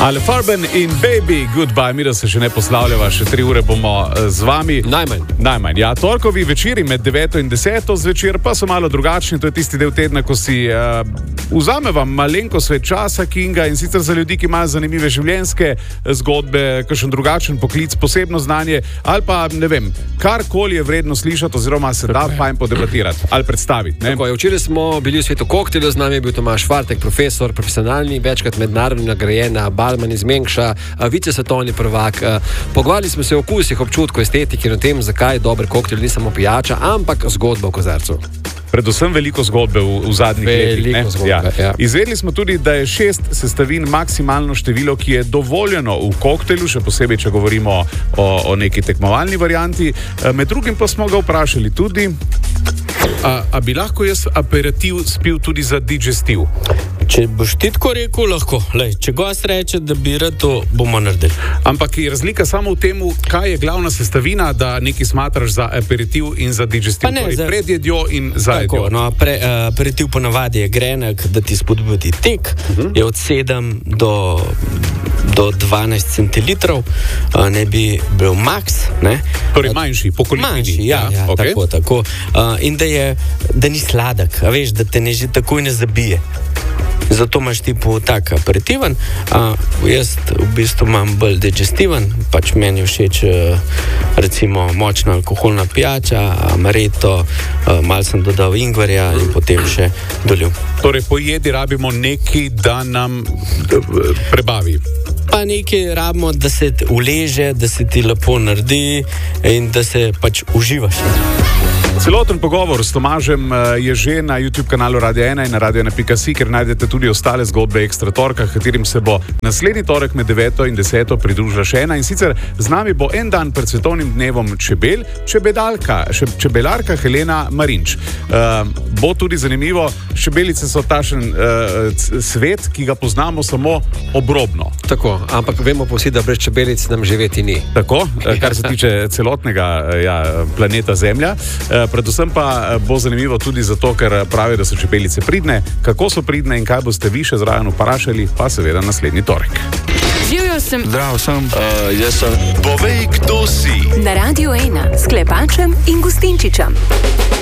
Ale Farben in Baby, goodbye, mi da se še ne poslavljava, še 3 ure bomo z vami. Najmanj. Ja, torkovi večeri med 9 in 10 zvečer pa so malo drugačni, to je tisti del tedna, ko si vzame vam malenko svet časa Kinga in sicer za ljudi, ki imajo zanimive življenjske zgodbe, kakšen drugačen poklic, posebno znanje ali pa, ne vem, karkoli je vredno slišati oziroma se da fajn podebatirati ali predstaviti. Ne? Tako je, včeraj smo bili v svetu koktelju, z nami je bil Tomaž Fartek, profesor, profesionalni, večkrat mednarodno nagrajena barman iz Mengša, vicesvetovni prvak. Pogovarjali smo se o okusih, občutku, estetiki in o tem, zakaj dober koktel ni samo pijača, ampak zgodba v kozarcu. Predvsem veliko zgodbe v zadnjih letih. Ja. Izvedeli smo tudi, da je 6 sestavin maksimalno število, ki je dovoljeno v koktelu, še posebej, če govorimo o neki tekmovalni varianti. Med drugim pa smo ga vprašali tudi, a bi lahko jaz aperitiv spil tudi za digestiv? Če boš ti tako rekel, lahko. Lej, če gost reče, da bi rad, to bomo naredili. Ampak je razlika samo v tem, kaj je glavna sestavina, da nekaj smatraš za aperitiv in za digestiv. Ne, torej, pred jedjo in za jedjo. No, aperitiv ponavadi je grenek, da ti spodbudi tek, je od 7 do 12 centilitrov, ne bi bil maks. Ne? Torej manjši, po količini. Manjši, ja, okay. Tako. In da ni sladek, veš, da te že takoj ne zabije. Zato imaš tipo tak aperitiven, jaz v bistvu imam bolj digestiven, pač meni všeč recimo močna alkoholna pijača, amaretto, malo sem dodal ingverja in potem še dolil. Torej po jedi rabimo nekaj, da nam prebavi. Pa nekaj rabimo, da se uleže, da se ti lepo naredi in da se pač uživaš. Celoten pogovor s Tomažem je že na YouTube kanalu Radio 1 in na radio1.si, ker najdete tudi ostale zgodbe Ekstra torka, katerim se bo naslednji torek med 9 in 10 pridružila še ena. In sicer z nami bo en dan pred svetovnim dnevom čebel, čebelarka Helena Marinč. Bo tudi zanimivo, čebelice so tašen svet, ki ga poznamo samo obrobno. Tako, ampak vemo pa vsi, da brez čebelic nam živeti ni. Tako, kar se tiče celotnega planeta Zemlja. Predvsem pa bo zanimivo tudi zato, ker pravijo, da so čebelice pridne. Kako so pridne in kaj boste vi še zraven vprašali, pa seveda naslednji torek. Živjo sem. Zdravo sem. Jaz sem. Povej, kdo si. Na Radio 1 s Klepačem in Gustinčičem.